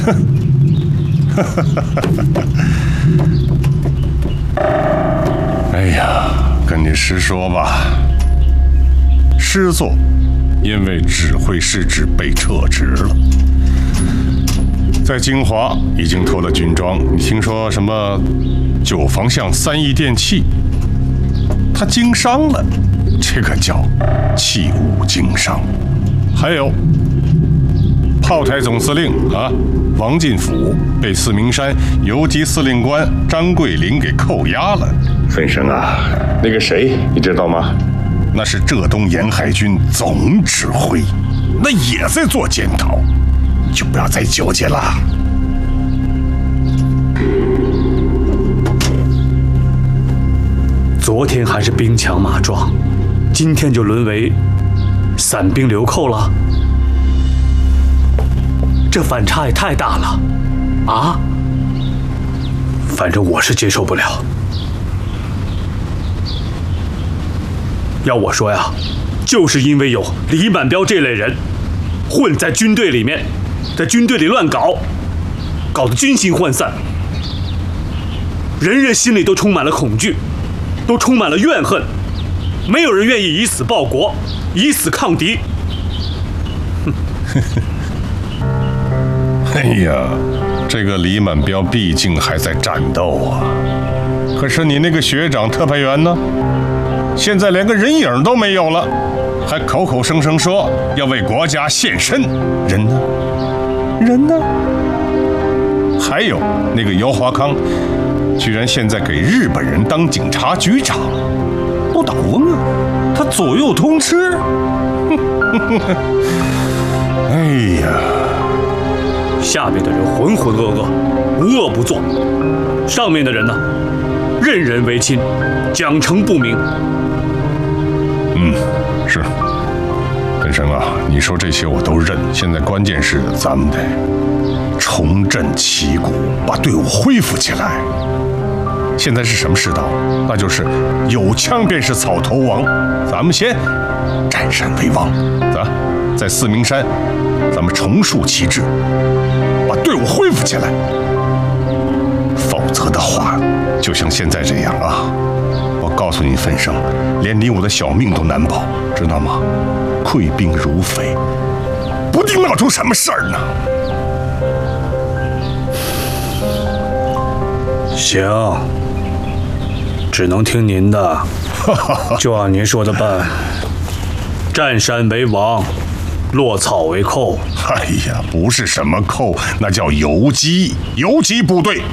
哎呀，跟你实说吧，师座因为指挥失职被撤职了，在金华已经脱了军装。你听说什么9房巷3亿电器，他经商了，这个叫器物经商。还有炮台总司令王进甫被四明山游击司令官张桂林给扣押了。分生啊，那个谁你知道吗？那是浙东沿海军总指挥，那也在做检讨，你就不要再纠结了。 昨天还是兵强马壮，今天就沦为散兵流寇了，这反差也太大了啊！反正我是接受不了。要我说呀，就是因为有李满标这类人混在军队里面，在军队里乱搞，搞得军心涣散，人人心里都充满了恐惧，都充满了怨恨，没有人愿意以死报国，以死抗敌。 哎呀，这个李满标毕竟还在战斗啊，可是你那个学长特派员呢？现在连个人影都没有了，还口口声声说要为国家献身，人呢？人呢？还有那个姚华康，居然现在给日本人当警察局长，不倒翁啊！他左右通吃。哎呀， 下面的人浑浑噩噩，无恶不作；上面的人呢，任人唯亲，奖惩不明。 是，本生啊，你说这些我都认。现在关键是咱们得重振旗鼓，把队伍恢复起来。现在是什么世道？那就是有枪便是草头王。咱们先占山为王，在四明山，咱们重树旗帜，把队伍恢复起来。否则的话，就像现在这样啊。我告诉你，分生，连你我的小命都难保，知道吗？溃兵如匪，不定闹出什么事儿呢。 行，只能听您的，就按您说的办。占山为王，落草为寇。 哎呀，不是什么寇，那叫游击部队。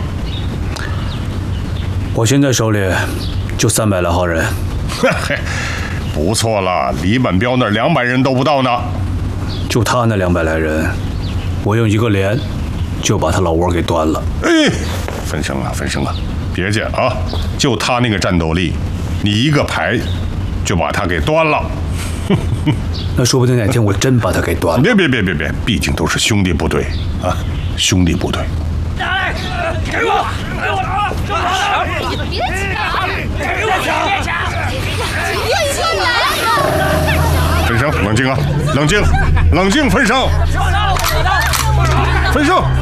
我现在手里就300来号人， 不错了，李满标那200人都不到呢。 就他那200来人，我用1个连就把他老窝给端了。 哎，分生啊，别介啊，就他那个战斗力，你1个排就把他给端了。 那说不定哪天我真把他给端了。 别，毕竟都是兄弟部队啊，兄弟部队。 给我拿！别抢！给我抢！别抢！ 分生，冷静啊，冷静，分生，分生。